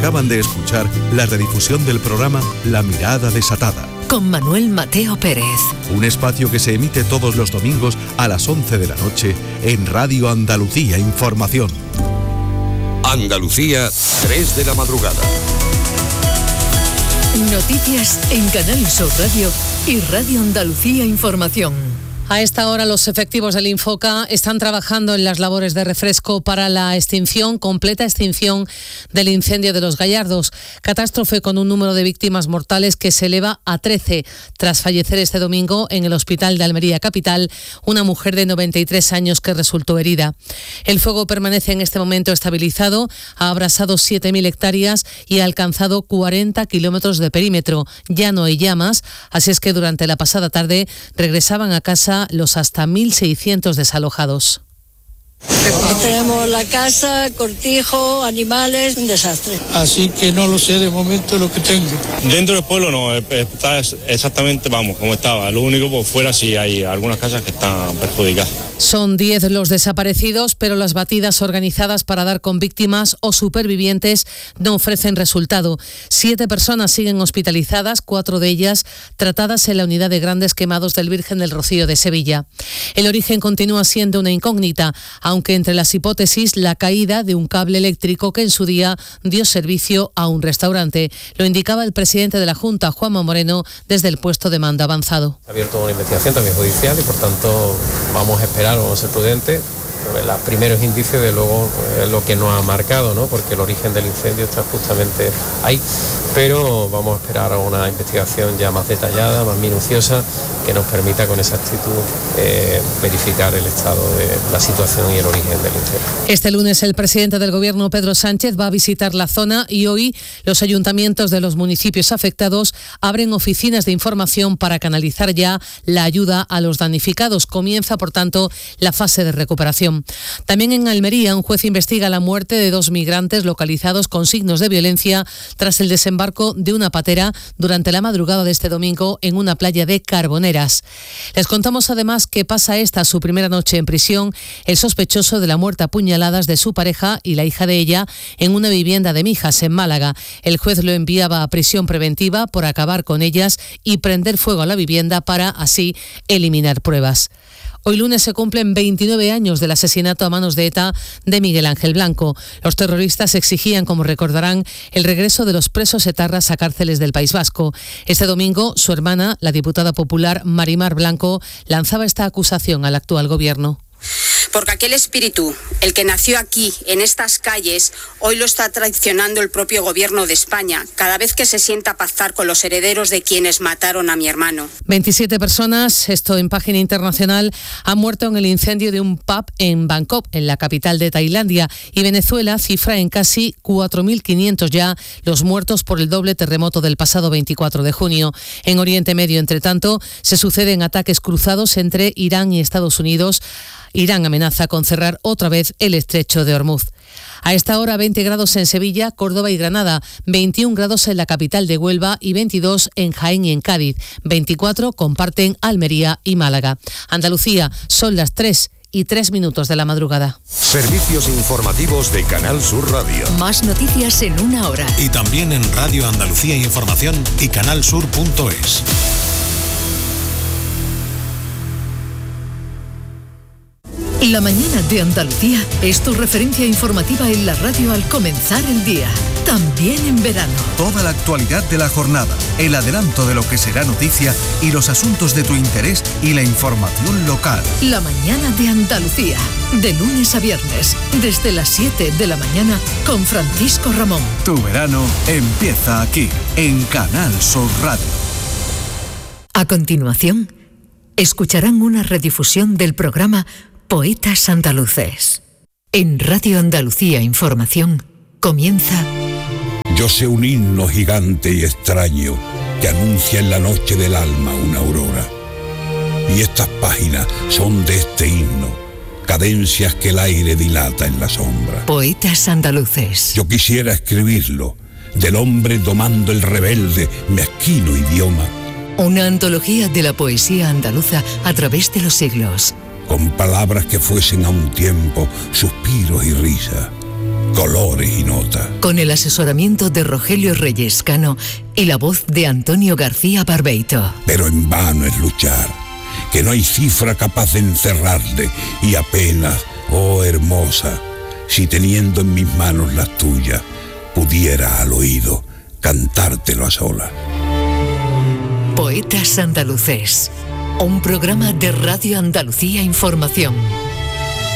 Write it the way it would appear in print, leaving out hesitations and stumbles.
Acaban de escuchar la redifusión del programa La Mirada Desatada, con Manuel Mateo Pérez. Un espacio que se emite todos los domingos a las 11 de la noche en Radio Andalucía Información. Andalucía, 3 de la madrugada. Noticias en Canal Sur Radio y Radio Andalucía Información. A esta hora los efectivos del Infoca están trabajando en las labores de refresco para la completa extinción del incendio de Los Gallardos. Catástrofe con un número de víctimas mortales que se eleva a 13 tras fallecer este domingo en el hospital de Almería Capital una mujer de 93 años que resultó herida. El fuego permanece en este momento estabilizado, ha abrasado 7.000 hectáreas y ha alcanzado 40 kilómetros de perímetro. Ya no hay llamas, así es que durante la pasada tarde regresaban a casa los hasta 1.600 desalojados. Tenemos la casa, cortijo, animales, un desastre. Así que no lo sé de momento lo que tengo. Dentro del pueblo no, está exactamente, como estaba. Lo único por fuera sí hay algunas casas que están perjudicadas. Son 10 los desaparecidos, pero las batidas organizadas para dar con víctimas o supervivientes no ofrecen resultado. 7 personas siguen hospitalizadas, 4 de ellas tratadas en la unidad de grandes quemados del Virgen del Rocío de Sevilla. El origen continúa siendo una incógnita, aunque entre las hipótesis la caída de un cable eléctrico que en su día dio servicio a un restaurante. Lo indicaba el presidente de la Junta, Juanma Moreno, desde el puesto de mando avanzado. Ha abierto una investigación también judicial y por tanto vamos a esperar, vamos a ser prudentes. Los primeros indicios de luego lo que nos ha marcado, ¿no? Porque el origen del incendio está justamente ahí, pero vamos a esperar a una investigación ya más detallada, más minuciosa, que nos permita con exactitud verificar el estado de la situación y el origen del incendio. Este lunes el presidente del Gobierno, Pedro Sánchez, va a visitar la zona y hoy los ayuntamientos de los municipios afectados abren oficinas de información para canalizar ya la ayuda a los damnificados. Comienza, por tanto, la fase de recuperación. También en Almería, un juez investiga la muerte de 2 migrantes localizados con signos de violencia tras el desembarco de una patera durante la madrugada de este domingo en una playa de Carboneras. Les contamos además que pasa esta su primera noche en prisión el sospechoso de la muerte a puñaladas de su pareja y la hija de ella en una vivienda de Mijas, en Málaga. El juez lo enviaba a prisión preventiva por acabar con ellas y prender fuego a la vivienda para así eliminar pruebas. Hoy lunes se cumplen 29 años del asesinato a manos de ETA de Miguel Ángel Blanco. Los terroristas exigían, como recordarán, el regreso de los presos etarras a cárceles del País Vasco. Este domingo, su hermana, la diputada popular Marimar Blanco, lanzaba esta acusación al actual gobierno. Porque aquel espíritu, el que nació aquí, en estas calles, hoy lo está traicionando el propio gobierno de España, cada vez que se sienta a pactar con los herederos de quienes mataron a mi hermano. 27 personas, esto en página internacional, han muerto en el incendio de un pub en Bangkok, en la capital de Tailandia, y Venezuela cifra en casi 4.500 ya los muertos por el doble terremoto del pasado 24 de junio. En Oriente Medio, entre tanto, se suceden ataques cruzados entre Irán y Estados Unidos. Irán amenaza con cerrar otra vez el estrecho de Hormuz. A esta hora 20 grados en Sevilla, Córdoba y Granada, 21 grados en la capital de Huelva y 22 en Jaén y en Cádiz. 24 comparten Almería y Málaga. Andalucía, son las 3:03 de la madrugada. Servicios informativos de Canal Sur Radio. Más noticias en una hora. Y también en Radio Andalucía Información y canalsur.es. La mañana de Andalucía es tu referencia informativa en la radio al comenzar el día, también en verano. Toda la actualidad de la jornada, el adelanto de lo que será noticia y los asuntos de tu interés y la información local. La mañana de Andalucía, de lunes a viernes, desde las 7 de la mañana con Francisco Ramón. Tu verano empieza aquí, en Canal Sur Radio. A continuación, escucharán una redifusión del programa Poetas Andaluces. En Radio Andalucía Información comienza... Yo sé un himno gigante y extraño que anuncia en la noche del alma una aurora. Y estas páginas son de este himno, cadencias que el aire dilata en la sombra. Poetas Andaluces. Yo quisiera escribirlo, del hombre domando el rebelde, mezquino idioma. Una antología de la poesía andaluza a través de los siglos. Con palabras que fuesen a un tiempo suspiros y risa, colores y notas. Con el asesoramiento de Rogelio Reyes Cano y la voz de Antonio García Barbeito. Pero en vano es luchar, que no hay cifra capaz de encerrarle, y apenas, oh hermosa, si teniendo en mis manos las tuyas, pudiera al oído cantártelo a solas. Poetas Andaluces, un programa de Radio Andalucía Información.